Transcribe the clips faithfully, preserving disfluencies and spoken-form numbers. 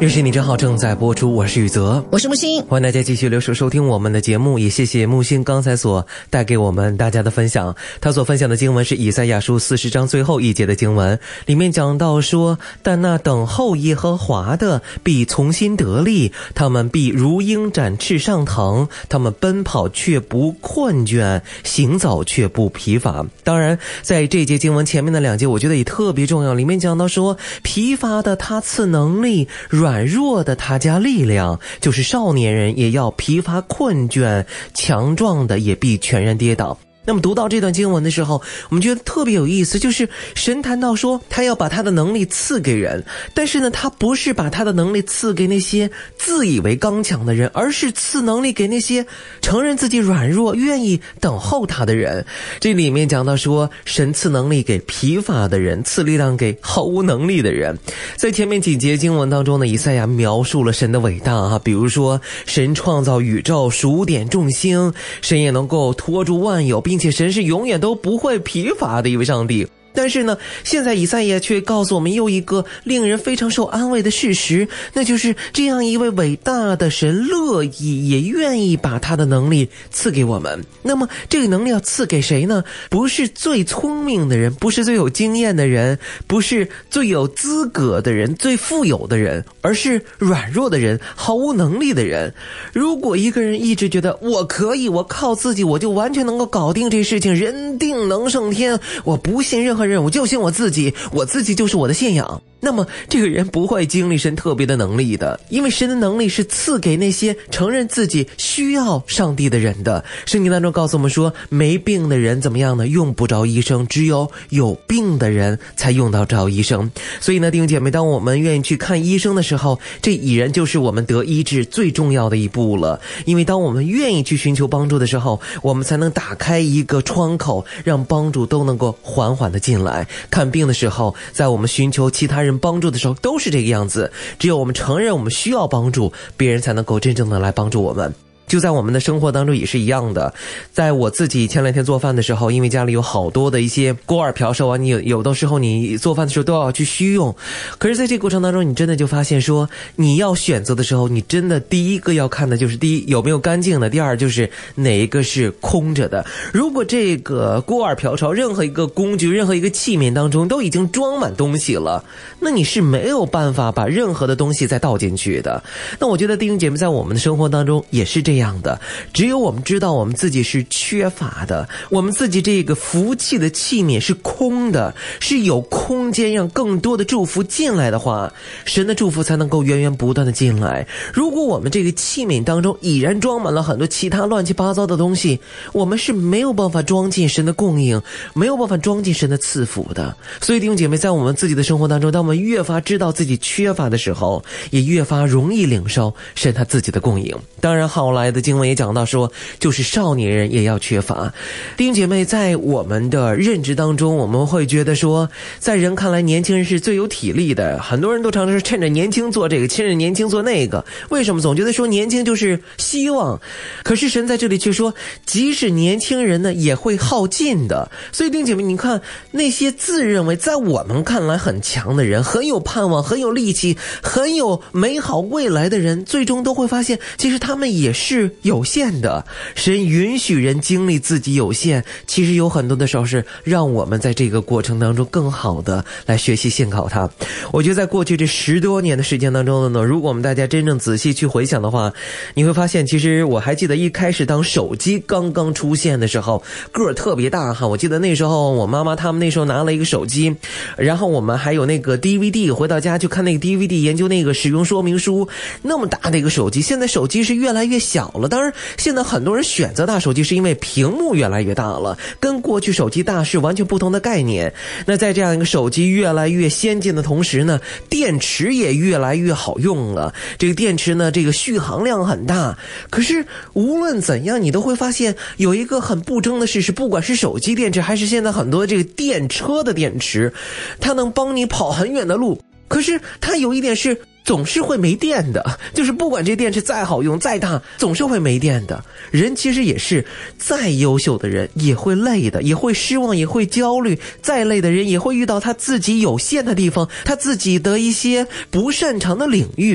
认识你真好正在播出，我是宇泽， 我是木星， 欢迎大家继续留守收听我们的节目，也谢谢木星刚才所带给我们大家的分享。他所分享的经文是以赛亚书四十章最后一节的经文，里面讲到说，但那等候耶和华的必重新得力，他们必如鹰展翅上腾，他们奔跑却不困倦，行走却不疲乏。当然在这节经文前面的两节我觉得也特别重要，里面讲到说，疲乏的他赐能力，软弱的他加力量，就是少年人也要疲乏困倦，强壮的也必全然跌倒。那么读到这段经文的时候，我们觉得特别有意思，就是神谈到说他要把他的能力赐给人，但是呢他不是把他的能力赐给那些自以为刚强的人，而是赐能力给那些承认自己软弱愿意等候他的人。这里面讲到说，神赐能力给疲乏的人，赐力量给毫无能力的人。在前面几节经文当中呢，以赛亚描述了神的伟大啊，比如说神创造宇宙，数点众星，神也能够托住万有，并且神是永远都不会疲乏的一位上帝。但是呢，现在以赛亚却告诉我们又一个令人非常受安慰的事实，那就是这样一位伟大的神乐意也愿意把他的能力赐给我们。那么这个能力要赐给谁呢？不是最聪明的人，不是最有经验的人，不是最有资格的人，最富有的人，而是软弱的人，毫无能力的人。如果一个人一直觉得我可以，我靠自己我就完全能够搞定这事情，人定能胜天，我不信任何人，我就信我自己，我自己就是我的信仰，那么这个人不会经历神特别的能力的，因为神的能力是赐给那些承认自己需要上帝的人的。圣经当中告诉我们说，没病的人怎么样呢？用不着医生，只有有病的人才用到着医生。所以呢，弟兄姐妹，当我们愿意去看医生的时候，这已然就是我们得医治最重要的一步了。因为当我们愿意去寻求帮助的时候，我们才能打开一个窗口，让帮助都能够缓缓的进来。看病的时候，在我们寻求其他人帮助的时候都是这个样子，只有我们承认我们需要帮助，别人才能够真正的来帮助我们。就在我们的生活当中也是一样的，在我自己前两天做饭的时候，因为家里有好多的一些锅碗瓢勺啊，你有有的时候你做饭的时候都要去需用，可是在这个过程当中，你真的就发现说，你要选择的时候，你真的第一个要看的就是第一有没有干净的，第二就是哪一个是空着的。如果这个锅碗瓢勺任何一个工具任何一个器皿当中都已经装满东西了，那你是没有办法把任何的东西再倒进去的。那我觉得弟兄姐妹在我们的生活当中也是这样这样的，只有我们知道我们自己是缺乏的，我们自己这个福气的器皿是空的，是有空间让更多的祝福进来的话，神的祝福才能够源源不断的进来。如果我们这个器皿当中已然装满了很多其他乱七八糟的东西，我们是没有办法装进神的供应，没有办法装进神的赐福的。所以弟兄姐妹，在我们自己的生活当中，当我们越发知道自己缺乏的时候，也越发容易领受神他自己的供应。当然后来的经文也讲到说，就是少年人也要缺乏。弟兄姐妹，在我们的认知当中，我们会觉得说，在人看来年轻人是最有体力的，很多人都常常是趁着年轻做这个，趁着年轻做那个。为什么总觉得说年轻就是希望？可是神在这里却说，即使年轻人呢也会耗尽的。所以弟兄姐妹，你看那些自认为在我们看来很强的人，很有盼望，很有力气，很有美好未来的人，最终都会发现其实他们也是有限的。神允许人经历自己有限，其实有很多的时候是让我们在这个过程当中更好的来学习信靠他。我觉得在过去这十多年的时间当中呢，如果我们大家真正仔细去回想的话，你会发现其实我还记得一开始当手机刚刚出现的时候，个儿特别大哈。我记得那时候我妈妈他们那时候拿了一个手机，然后我们还有那个 D V D， 回到家去看那个 D V D， 研究那个使用说明书。那么大的一个手机，现在手机是越来越小了。当然现在很多人选择大手机是因为屏幕越来越大了，跟过去手机大是完全不同的概念。那在这样一个手机越来越先进的同时呢，电池也越来越好用了。这个电池呢，这个续航量很大。可是无论怎样，你都会发现有一个很不争的事实，不管是手机电池还是现在很多这个电车的电池，它能帮你跑很远的路。可是它有一点是总是会没电的，就是不管这电池再好用再大，总是会没电的。人其实也是，再优秀的人也会累的，也会失望，也会焦虑，再累的人也会遇到他自己有限的地方，他自己的一些不擅长的领域。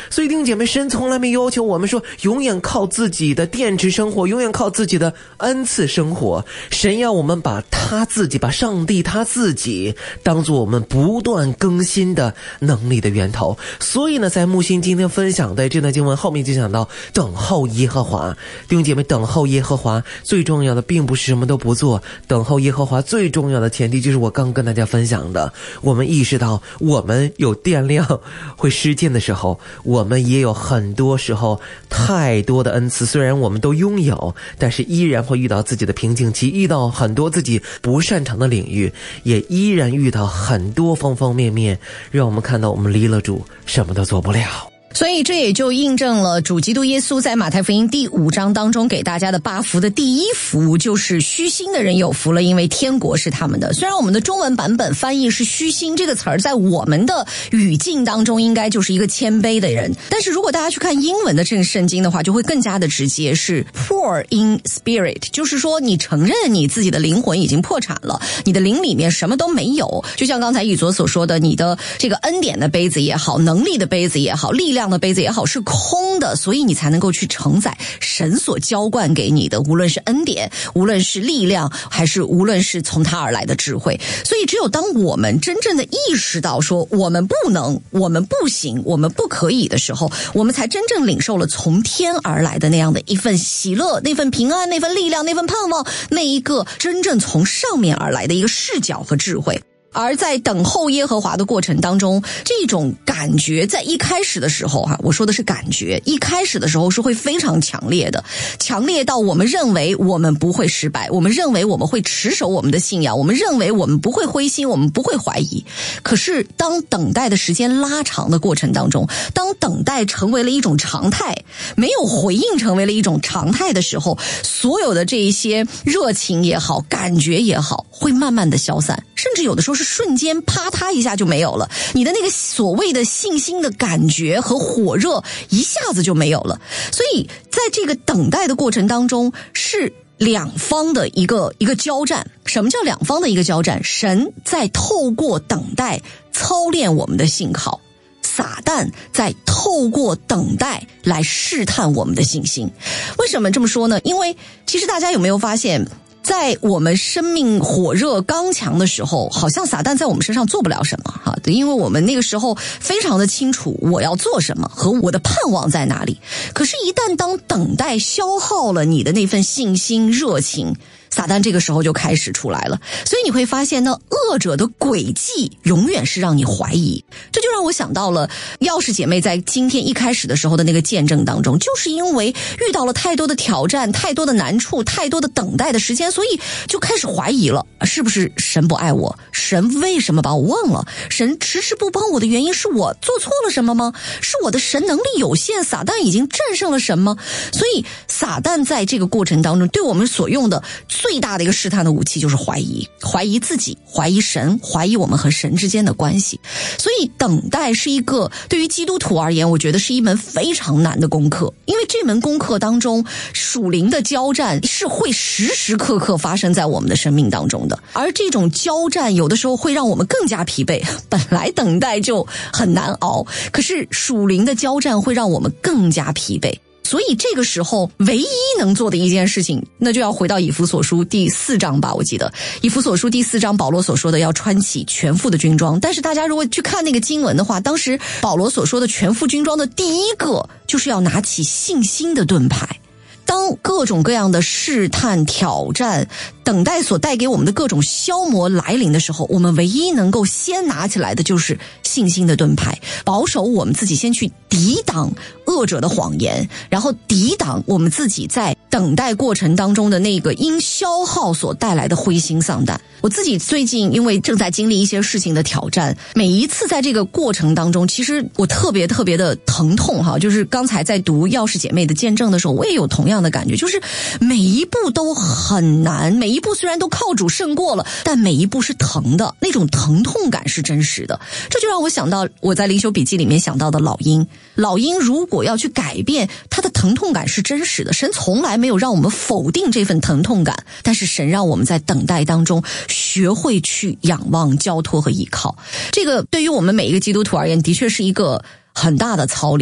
所以弟兄姐妹，神从来没要求我们说永远靠自己的电池生活，永远靠自己的恩赐生活。神要我们把他自己，把上帝他自己当作我们不断更新的能力的源头。所以呢，在木星今天分享的这段经文后面就讲到等候耶和华。弟兄姐妹，等候耶和华最重要的并不是什么都不做，等候耶和华最重要的前提就是我刚跟大家分享的，我们意识到我们有电量会失尽的时候，我们也有很多时候太多的恩赐，虽然我们都拥有，但是依然会遇到自己的瓶颈期，遇到很多自己不擅长的领域，也依然遇到很多方方面面，让我们看到我们离了主什么都做不了。 所以这也就印证了主基督耶稣在马太福音第五章当中给大家的八福的第一福，就是虚心的人有福了，因为天国是他们的。虽然我们的中文版本翻译是虚心这个词儿，在我们的语境当中应该就是一个谦卑的人，但是如果大家去看英文的这个圣经的话，就会更加的直接，是 poor in spirit， 就是说你承认你自己的灵魂已经破产了，你的灵里面什么都没有，就像刚才以佐所说的，你的这个恩典的杯子也好，能力的杯子也好，力量的杯子也好，是空的，所以你才能够去承载神所浇灌给你的，无论是恩典，无论是力量，还是无论是从他而来的智慧。所以只有当我们真正的意识到说我们不能，我们不行，我们不可以的时候，我们才真正领受了从天而来的那样的一份喜乐，那份平安，那份力量，那份盼望，那一个真正从上面而来的一个视角和智慧。而在等候耶和华的过程当中，这种感觉在一开始的时候哈，我说的是感觉，一开始的时候是会非常强烈的，强烈到我们认为我们不会失败，我们认为我们会持守我们的信仰，我们认为我们不会灰心，我们不会怀疑。可是当等待的时间拉长的过程当中，当等待成为了一种常态，没有回应成为了一种常态的时候，所有的这一些热情也好，感觉也好，会慢慢的消散，甚至有的时候是瞬间啪嗒一下就没有了，你的那个所谓的信心的感觉和火热一下子就没有了。所以在这个等待的过程当中，是两方的一个一个交战。什么叫两方的一个交战？神在透过等待操练我们的信靠，撒旦在透过等待来试探我们的信心。为什么这么说呢？因为其实大家有没有发现，在我们生命火热刚强的时候，好像撒旦在我们身上做不了什么哈，因为我们那个时候非常的清楚我要做什么和我的盼望在哪里。可是一旦当等待消耗了你的那份信心热情，撒旦这个时候就开始出来了。所以你会发现呢，恶者的诡计永远是让你怀疑。这就让我想到了钥匙姐妹在今天一开始的时候的那个见证当中，就是因为遇到了太多的挑战，太多的难处，太多的等待的时间，所以就开始怀疑了，是不是神不爱我？神为什么把我忘了？神迟迟不帮我的原因是我做错了什么吗？是我的神能力有限，撒旦已经战胜了神吗？所以撒旦在这个过程当中对我们所用的最大的一个试探的武器就是怀疑，怀疑自己，怀疑神，怀疑我们和神之间的关系。所以等待是一个对于基督徒而言，我觉得是一门非常难的功课，因为这门功课当中属灵的交战是会时时刻刻发生在我们的生命当中的，而这种交战有的时候会让我们更加疲惫。本来等待就很难熬，可是属灵的交战会让我们更加疲惫。所以这个时候唯一能做的一件事情，那就要回到以弗所书第四章吧。我记得以弗所书第四章保罗所说的要穿起全副的军装，但是大家如果去看那个经文的话，当时保罗所说的全副军装的第一个就是要拿起信心的盾牌。当各种各样的试探、挑战、等待所带给我们的各种消磨来临的时候，我们唯一能够先拿起来的就是信心的盾牌，保守我们自己先去抵挡恶者的谎言，然后抵挡我们自己在等待过程当中的那个因消耗所带来的灰心丧胆。我自己最近因为正在经历一些事情的挑战，每一次在这个过程当中，其实我特别特别的疼痛哈。就是刚才在读钥匙姐妹的见证的时候，我也有同样的感觉，就是每一步都很难，每一步虽然都靠主胜过了，但每一步是疼的，那种疼痛感是真实的。这就让我想到我在灵修笔记里面想到的老鹰，老鹰如果要去改变它的疼痛感是真实的，神从来没有让我们否定这份疼痛感，但是神让我们在等待当中学会去仰望、交托和依靠。这个对于我们每一个基督徒而言，的确是一个很大的操练，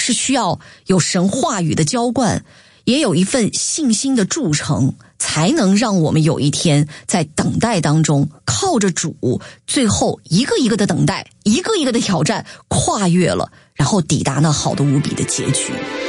是需要有神话语的浇灌，也有一份信心的铸成，才能让我们有一天在等待当中靠着主，最后一个一个的等待，一个一个的挑战，跨越了，然后抵达那好的无比的结局。